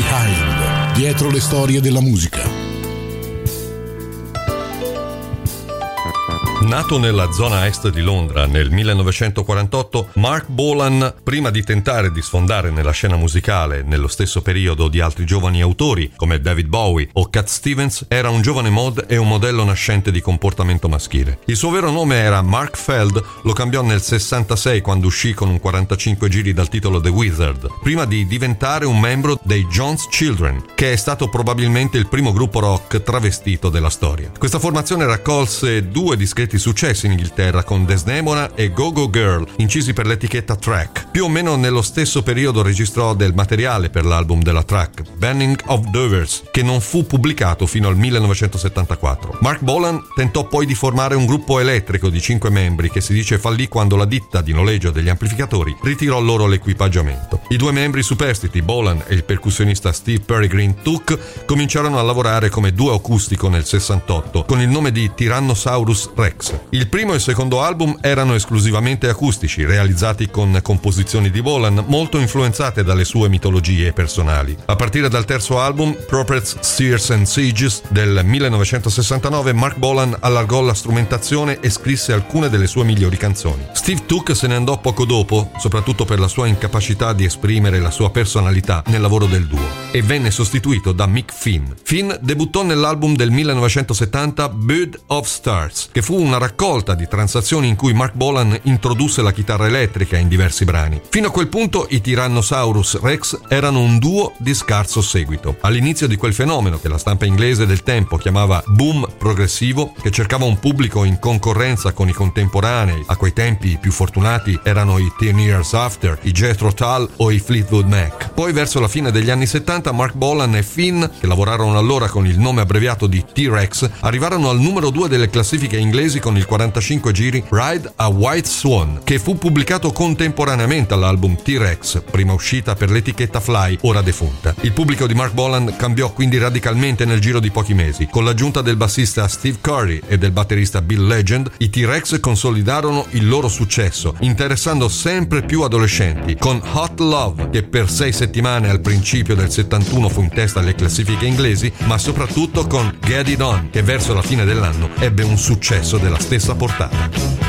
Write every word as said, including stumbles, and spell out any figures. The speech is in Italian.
Behind, dietro le storie della musica. Nato nella zona est di Londra nel millenovecentoquarantotto, Marc Bolan, prima di tentare di sfondare nella scena musicale nello stesso periodo di altri giovani autori come David Bowie o Cat Stevens, era un giovane mod e un modello nascente di comportamento maschile. Il suo vero nome era Mark Feld, lo cambiò nel sessantasei quando uscì con un quarantacinque giri dal titolo The Wizard, prima di diventare un membro dei Jones Children, che è stato probabilmente il primo gruppo rock travestito della storia. Questa formazione raccolse due discreti successi in Inghilterra con Desdemona e Go Go Girl, incisi per l'etichetta Track. Più o meno nello stesso periodo registrò del materiale per l'album della Track, Banning of Dovers, che non fu pubblicato fino al millenovecentosettantaquattro. Marc Bolan tentò poi di formare un gruppo elettrico di cinque membri che si dice fallì quando la ditta di noleggio degli amplificatori ritirò loro l'equipaggiamento. I due membri superstiti, Bolan e il percussionista Steve Peregrine Took, cominciarono a lavorare come duo acustico nel sessantotto con il nome di Tyrannosaurus Rex. Il primo e il secondo album erano esclusivamente acustici, realizzati con composizioni di Bolan molto influenzate dalle sue mitologie personali. A partire dal terzo album, Prophets, Seers and Sages del millenovecentosessantanove, Marc Bolan allargò la strumentazione e scrisse alcune delle sue migliori canzoni. Steve Took se ne andò poco dopo, soprattutto per la sua incapacità di esprimere la sua personalità nel lavoro del duo, e venne sostituito da Mick Finn. Finn debuttò nell'album del millenovecentosettanta Bird of Stars, che fu una raccolta di transazioni in cui Marc Bolan introdusse la chitarra elettrica in diversi brani. Fino a quel punto i Tyrannosaurus Rex erano un duo di scarso seguito. All'inizio di quel fenomeno che la stampa inglese del tempo chiamava boom progressivo, che cercava un pubblico in concorrenza con i contemporanei, a quei tempi i più fortunati erano i Ten Years After, i Jethro Tull o i Fleetwood Mac. Poi verso la fine degli anni settanta Marc Bolan e Finn, che lavorarono allora con il nome abbreviato di T-Rex, arrivarono al numero due delle classifiche inglesi con il quarantacinque giri Ride a White Swan, che fu pubblicato contemporaneamente all'album T-Rex, prima uscita per l'etichetta Fly, ora defunta. Il pubblico di Marc Bolan cambiò quindi radicalmente nel giro di pochi mesi. Con l'aggiunta del bassista Steve Curry e del batterista Bill Legend, i T-Rex consolidarono il loro successo, interessando sempre più adolescenti, con Hot Love, che per sei settimane al principio del settantuno fu in testa alle classifiche inglesi, ma soprattutto con Get It On, che verso la fine dell'anno ebbe un successo della stessa portata.